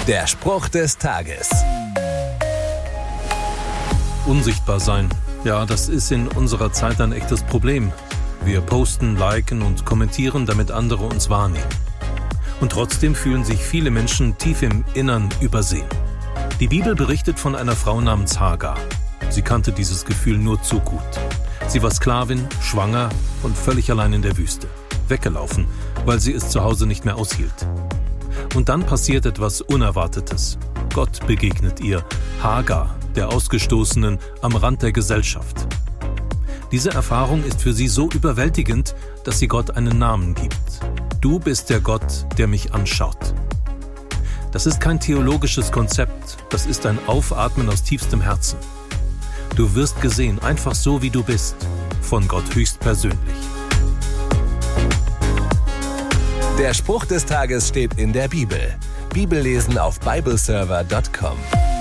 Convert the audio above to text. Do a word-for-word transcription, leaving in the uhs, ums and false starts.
Der Spruch des Tages. Unsichtbar sein. Ja, das ist in unserer Zeit ein echtes Problem. Wir posten, liken und kommentieren, damit andere uns wahrnehmen. Und trotzdem fühlen sich viele Menschen tief im Innern übersehen. Die Bibel berichtet von einer Frau namens Hagar. Sie kannte dieses Gefühl nur zu gut. Sie war Sklavin, schwanger und völlig allein in der Wüste. Weggelaufen, weil sie es zu Hause nicht mehr aushielt. Und dann passiert etwas Unerwartetes. Gott begegnet ihr, Hagar, der Ausgestoßenen, am Rand der Gesellschaft. Diese Erfahrung ist für sie so überwältigend, dass sie Gott einen Namen gibt. Du bist der Gott, der mich anschaut. Das ist kein theologisches Konzept, das ist ein Aufatmen aus tiefstem Herzen. Du wirst gesehen, einfach so wie du bist, von Gott höchstpersönlich. Der Spruch des Tages steht in der Bibel. Bibellesen auf bibleserver punkt com.